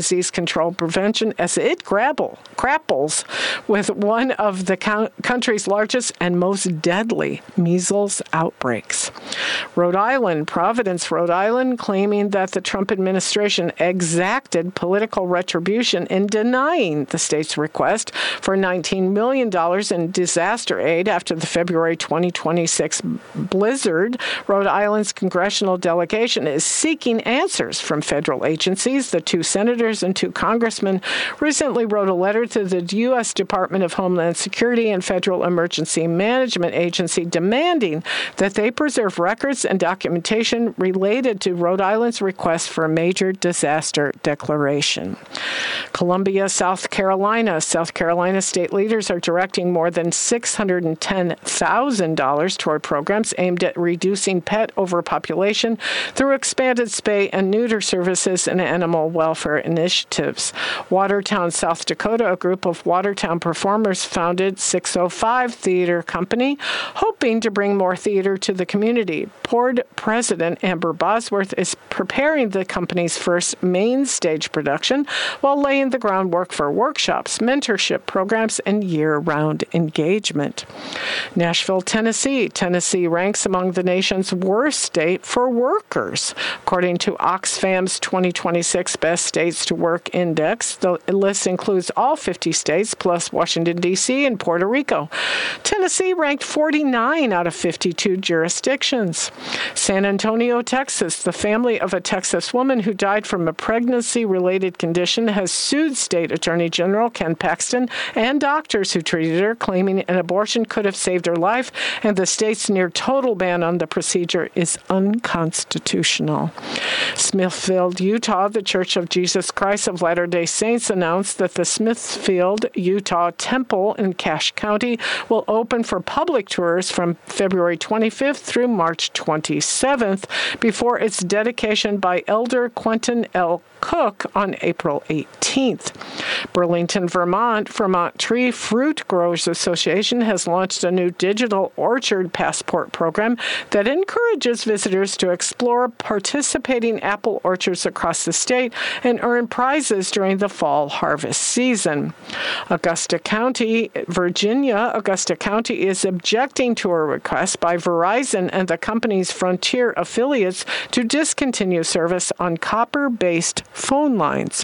Disease Control Prevention as it grapples with one of the country's largest and most deadly measles outbreaks. Rhode Island, Providence, Rhode Island, claiming that the Trump administration exacted political retribution in denying the state's request for $19 million in disaster aid after the February 2026 blizzard. Rhode Island's congressional delegation is seeking answers from federal agencies. The 2 senators and 2 congressmen recently wrote a letter to the U.S. Department of Homeland Security and Federal Emergency Management Agency demanding that they preserve records and documentation related to Rhode Island's request for a major disaster declaration. Columbia, South Carolina. South Carolina state leaders are directing more than $610,000 toward programs aimed at reducing pet overpopulation through expanded spay and neuter services and animal welfare initiatives. Watertown, South Dakota, a group of Watertown performers founded 605 Theater Company, hoping to bring more theater to the community. Board President Amber Bosworth is preparing the company's first main stage production while laying the groundwork for workshops, mentorship programs, and year-round engagement. Nashville, Tennessee. Tennessee ranks among the nation's worst state for workers. According to Oxfam's 2026 Best States to Work Index, the list includes all 50 states plus Washington, D.C. and Puerto Rico. Tennessee ranked 49 out of 52 jurisdictions. San Antonio, Texas. The family of a Texas woman who died from a pregnancy-related condition has sued State Attorney General Ken Paxton and doctors who treated her, claiming an abortion could have saved her life, and the state's near-total ban on the procedure is unconstitutional. Smithfield, Utah. The Church of Jesus Christ of Latter-day Saints announced that the Smithfield, Utah Temple in Cache County will open for public tours from February 25th through March 27th before its dedication by Elder Quentin L. Cook on April 18th. Burlington, Vermont. Vermont Tree Fruit Growers Association has launched a new digital orchard passport program that encourages visitors to explore participating apple orchards across the state and earn prizes during the fall harvest season. Augusta County, Virginia. Augusta County is objecting to a request by Verizon and the company's Frontier affiliates to discontinue service on copper-based phone lines.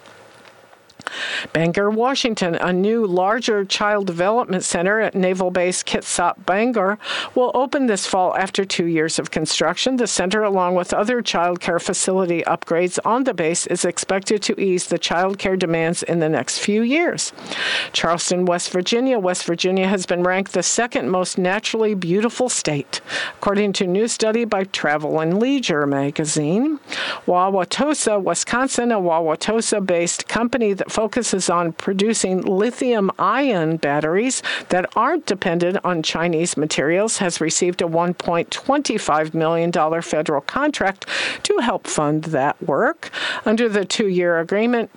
Bangor, Washington. A new, larger child development center at Naval Base Kitsap, Bangor, will open this fall after 2 years of construction. The center, along with other child care facility upgrades on the base, is expected to ease the child care demands in the next few years. Charleston, West Virginia. West Virginia has been ranked the second most naturally beautiful state, according to a new study by Travel and Leisure magazine. Wauwatosa, Wisconsin. A Wauwatosa-based company that focuses on producing lithium-ion batteries that aren't dependent on Chinese materials, has received a $1.25 million federal contract to help fund that work. Under the 2-year agreement,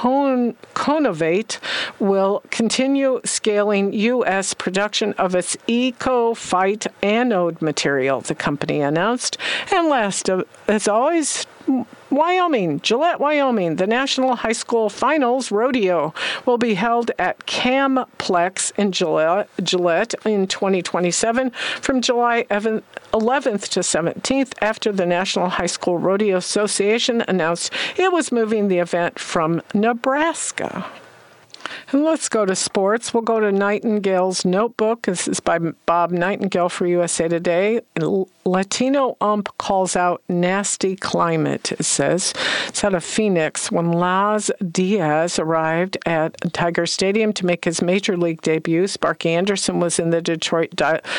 Conovate will continue scaling U.S. production of its EcoFight anode material, the company announced. And last, as always, Wyoming, Gillette, Wyoming. The National High School Finals Rodeo will be held at Camplex in Gillette in 2027 from July 11th to 17th after the National High School Rodeo Association announced it was moving the event from Nebraska. And let's go to sports. We'll go to Nightingale's Notebook. This is by Bob Nightingale for USA Today. Latino ump calls out nasty climate, it says. It's out of Phoenix. When Laz Diaz arrived at Tiger Stadium to make his major league debut, Sparky Anderson was in the Detroit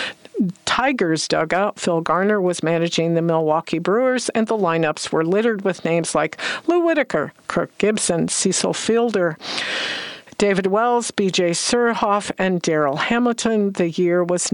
Tigers dugout. Phil Garner was managing the Milwaukee Brewers, and the lineups were littered with names like Lou Whitaker, Kirk Gibson, Cecil Fielder, David Wells, B.J. Surhoff, and Darrell Hamilton. The year was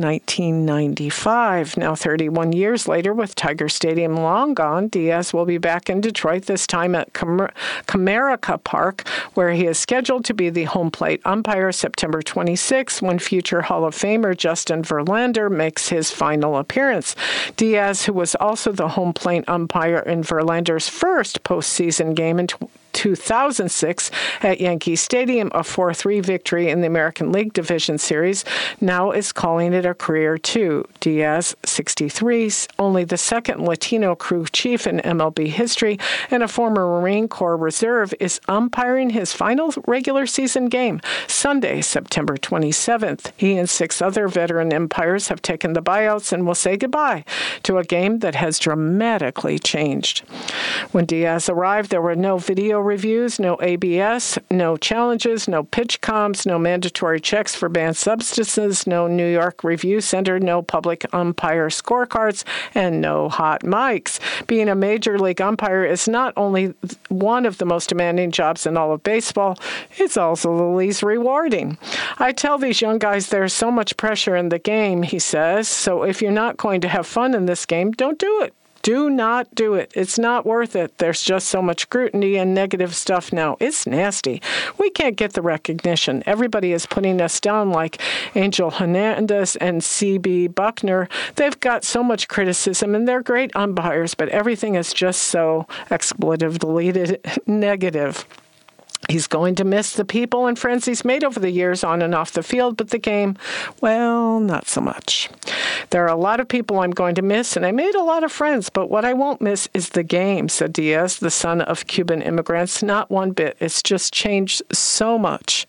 1995. Now, 31 years later, with Tiger Stadium long gone, Diaz will be back in Detroit, this time at Comerica Park, where he is scheduled to be the home plate umpire September 26, when future Hall of Famer Justin Verlander makes his final appearance. Diaz, who was also the home plate umpire in Verlander's first postseason game in 2006 at Yankee Stadium, a 4-3 victory in the American League Division Series, now is calling it a career too. Diaz, 63, only the second Latino crew chief in MLB history and a former Marine Corps reserve, is umpiring his final regular season game Sunday, September 27th. He and 6 other veteran umpires have taken the buyouts and will say goodbye to a game that has dramatically changed. When Diaz arrived, there were no video reviews, no ABS, no challenges, no pitch comms, no mandatory checks for banned substances, no New York Review Center, no public umpire scorecards, and no hot mics. Being a major league umpire is not only one of the most demanding jobs in all of baseball, it's also the least rewarding. I tell these young guys there's so much pressure in the game, he says, so if you're not going to have fun in this game, don't do it. Do not do it. It's not worth it. There's just so much scrutiny and negative stuff now. It's nasty. We can't get the recognition. Everybody is putting us down like Angel Hernandez and C.B. Buckner. They've got so much criticism, and they're great umpires, but everything is just so expletive deleted negative. He's going to miss the people and friends he's made over the years on and off the field, but the game, well, not so much. There are a lot of people I'm going to miss, and I made a lot of friends, but what I won't miss is the game, said Diaz, the son of Cuban immigrants. Not one bit. It's just changed so much.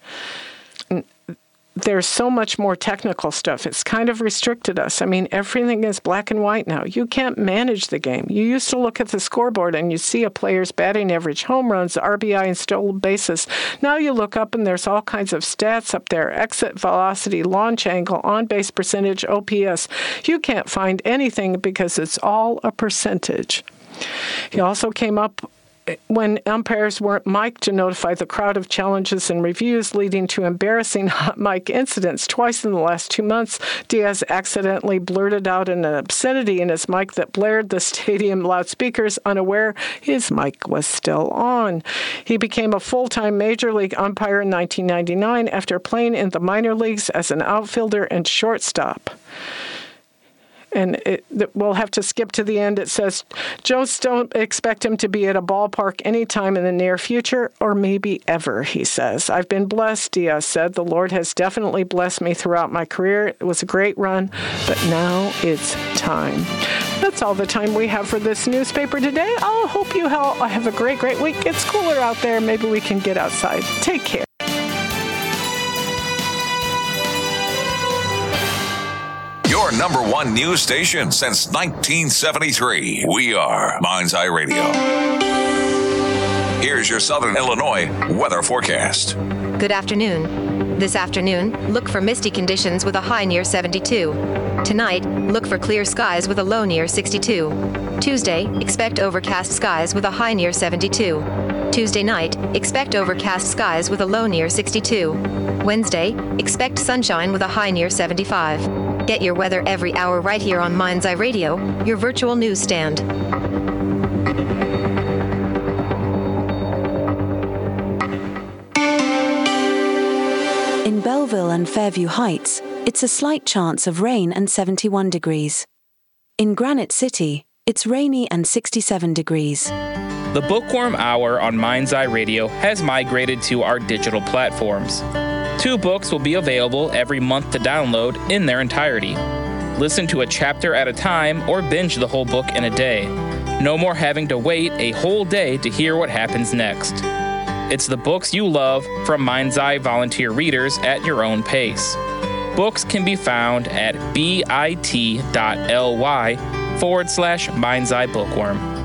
There's so much more technical stuff. It's kind of restricted us. I mean, everything is black and white now. You can't manage the game. You used to look at the scoreboard and you see a player's batting average, home runs, RBI, and stolen bases. Now you look up and there's all kinds of stats up there: exit velocity, launch angle, on-base percentage, OPS. You can't find anything because it's all a percentage. He also came up when umpires weren't mic'd to notify the crowd of challenges and reviews, leading to embarrassing hot mic incidents. Twice in the last 2 months, Diaz accidentally blurted out an obscenity in his mic that blared the stadium loudspeakers, unaware his mic was still on. He became a full-time Major League umpire in 1999 after playing in the minor leagues as an outfielder and shortstop. And we'll have to skip to the end. It says, just don't expect him to be at a ballpark anytime in the near future, or maybe ever, he says. I've been blessed, Diaz said. The Lord has definitely blessed me throughout my career. It was a great run, but now it's time. That's all the time we have for this newspaper today. I hope you have a great, great week. It's cooler out there. Maybe we can get outside. Take care. Your number one news station since 1973. We are Mind's Eye Radio. Here's your Southern Illinois weather forecast. Good afternoon. This afternoon, look for misty conditions with a high near 72. Tonight, look for clear skies with a low near 62. Tuesday, expect overcast skies with a high near 72. Tuesday night, expect overcast skies with a low near 62. Wednesday, expect sunshine with a high near 75. Get your weather every hour right here on Mind's Eye Radio, your virtual newsstand. In Belleville and Fairview Heights, it's a slight chance of rain and 71 degrees. In Granite City, it's rainy and 67 degrees. The Bookworm Hour on Mind's Eye Radio has migrated to our digital platforms. 2 books will be available every month to download in their entirety. Listen to a chapter at a time or binge the whole book in a day. No more having to wait a whole day to hear what happens next. It's the books you love from Mind's Eye volunteer readers at your own pace. Books can be found at bit.ly/Mind's Eye Bookworm.